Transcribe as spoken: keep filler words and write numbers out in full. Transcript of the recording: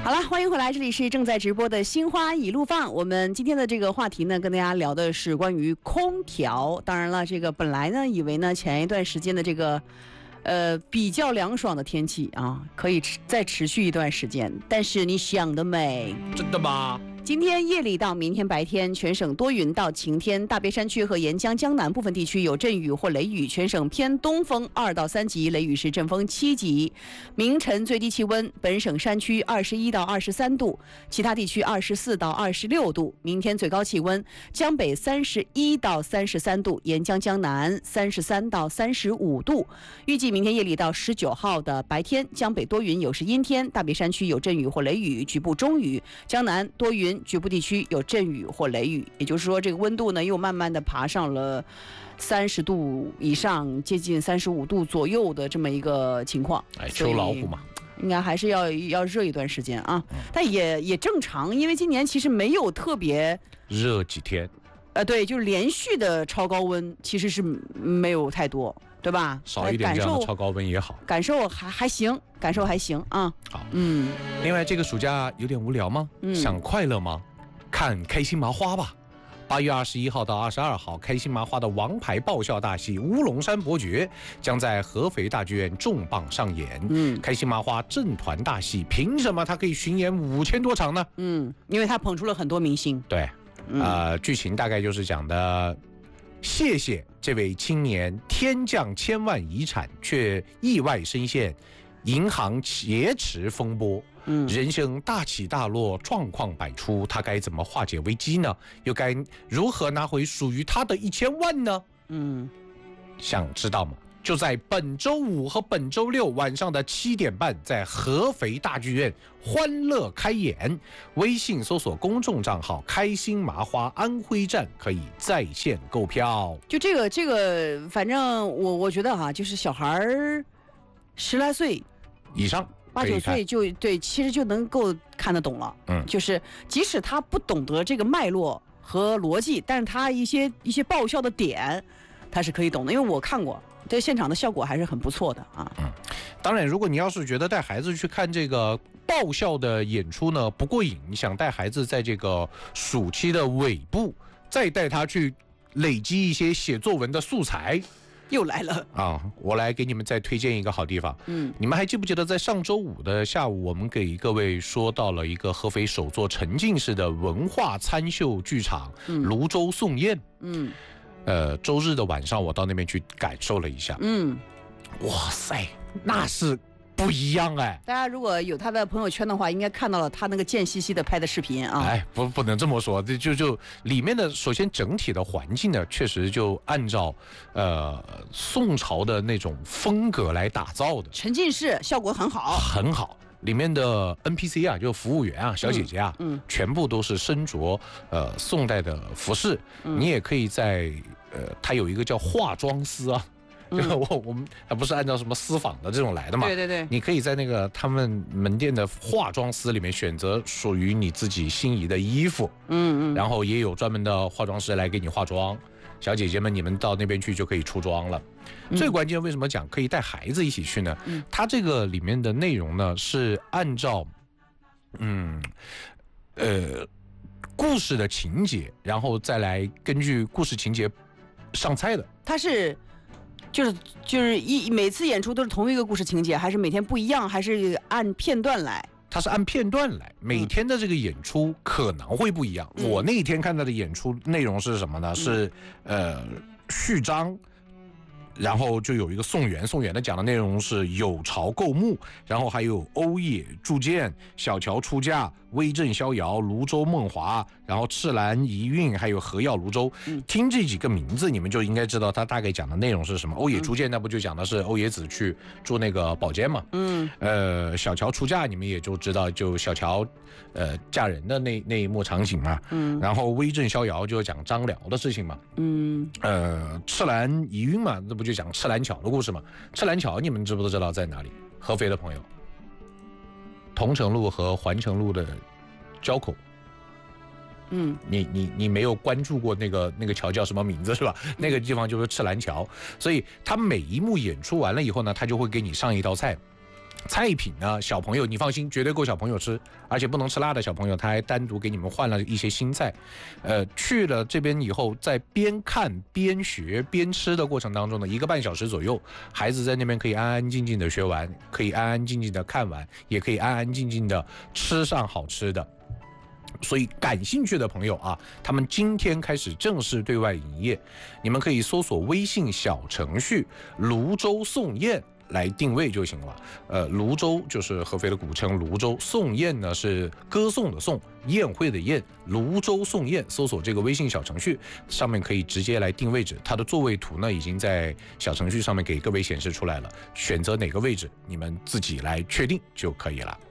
好了，欢迎回来，这里是正在直播的心花一路放。我们今天的这个话题呢，跟大家聊的是关于空调。当然了，这个本来呢，以为呢前一段时间的这个呃比较凉爽的天气啊，可以再持续一段时间。但是你想得美， 真的吗？ 今天夜里到明天白天，全省多云到晴天，大别山区和沿江江南部分地区有阵雨或雷雨，全省偏东风二到三级，雷雨是阵风七级。明晨最低气温，本省山区二十一到二十三度，其他地区二十四到二十六度。明天最高气温，江北三十一到三十三度，沿江江南三十三到三十五度。预计明天夜里到十九号的白天，江北多云有时阴天，大别山区有阵雨或雷雨，局部中雨，江南多云。局部地区有阵雨或雷雨，也就是说这个温度呢又慢慢的爬上了三十度以上，接近三十五度左右的这么一个情况。 哎，秋老虎嘛， 应该还是要要热一段时间啊，嗯、但也也正常，因为今年其实没有特别热几天， 呃，对，就是连续的超高温其实是没有太多。对吧？ 少一点这样的超高温也好， 感受还还行，感受还行啊。 好， 嗯。 另外，这个暑假有点无聊吗？嗯。想快乐吗？看开心麻花吧。八月二十一号到二十二号，开心麻花的王牌爆笑大戏《乌龙山伯爵》将在合肥大剧院重磅上演。嗯。开心麻花正团大戏，凭什么它可以巡演五千多场呢？ 嗯，因为它捧出了很多明星。 对。嗯、呃，剧情大概就是讲的。谢谢这位青年天降千万遗产，却意外深陷银行劫持风波，嗯，人生大起大落，状况百出，他该怎么化解危机呢？又该如何拿回属于他的一千万呢？嗯，想知道吗？就在本周五和本周六晚上的七点半，在合肥大剧院欢乐开演。微信搜索公众账号“开心麻花安徽站”，可以在线购票。 就这个这个，反正我我觉得哈、啊，就是小孩儿十来岁以上， 八九岁就对，其实就能够看得懂了。嗯，就是即使他不懂得这个脉络和逻辑，但是他一些一些爆笑的点，他是可以懂的，因为我看过。这现场的效果还是很不错的啊。 嗯，当然，如果你要是觉得带孩子去看这个爆笑的演出呢不过瘾，你想带孩子在这个暑期的尾部再带他去累积一些写作文的素材， 又来了啊！我来给你们再推荐一个好地方。嗯，你们还记不记得在上周五的下午，我们给各位说到了一个合肥首座沉浸式的文化参秀剧场——嗯、泸州颂宴。嗯。呃，周日的晚上我到那边去感受了一下，嗯，哇塞，那是不一样哎！ 大家如果有他的朋友圈的话，应该看到了他那个贱兮兮的拍的视频啊。 哎，不，不能这么说，这就就里面的，首先整体的环境呢，确实就按照呃宋朝的那种风格来打造的， 沉浸式效果很好， 很好。里面的 N P C 啊，就服务员啊，小姐姐啊，嗯，嗯全部都是身着呃宋代的服饰。嗯、你也可以在呃，它有一个叫化妆司啊，嗯、就我我们它不是按照什么私访的这种来的嘛？ 对对对。 你可以在那个他们门店的化妆司里面选择属于你自己心仪的衣服。嗯嗯。然后也有专门的化妆师来给你化妆。小姐姐们，你们到那边去就可以出妆了。嗯、最关键为什么讲可以带孩子一起去呢？嗯、它这个里面的内容呢是按照，嗯，呃，故事的情节，然后再来根据故事情节上菜的。 它是，就是就是一每次演出都是同一个故事情节，还是每天不一样，还是按片段来？ 它是按片段来，每天的这个演出可能会不一样。嗯、我那一天看到的演出内容是什么呢？嗯、是呃序章，然后就有一个宋元，宋元的讲的内容是有巢构木，然后还有欧野铸剑、小乔出嫁、威震逍遥、泸州梦华，然后赤兰遗韵，还有河药泸州。嗯、听这几个名字，你们就应该知道它大概讲的内容是什么。欧野铸剑那不就讲的是欧野子去铸那个宝剑嘛？嗯，呃，小乔出嫁你们也就知道，就小乔呃嫁人的那那一幕场景嘛。嗯，然后威震逍遥就讲张辽的事情嘛。嗯，呃，赤兰遗韵嘛，那不就讲赤兰桥的故事嘛？赤兰桥你们知不知道在哪里？合肥的朋友，桐城路和环城路的交口。嗯，你你你没有关注过那个那个桥叫什么名字是吧？那个地方就是赤兰桥，所以他每一幕演出完了以后呢，他就会给你上一道菜， 菜品呢，小朋友你放心，绝对够小朋友吃，而且不能吃辣的小朋友，他还单独给你们换了一些新菜。呃，去了这边以后，在边看边学边吃的过程当中呢，一个半小时左右，孩子在那边可以安安静静的学完，可以安安静静的看完，也可以安安静静的吃上好吃的。所以感兴趣的朋友啊，他们今天开始正式对外营业，你们可以搜索微信小程序泸州送宴来定位就行了。呃，泸州就是合肥的古称泸州，送宴呢是歌颂的颂，宴会的宴，泸州送宴，搜索这个微信小程序，上面可以直接来定位置。它的座位图呢已经在小程序上面给各位显示出来了，选择哪个位置你们自己来确定就可以了。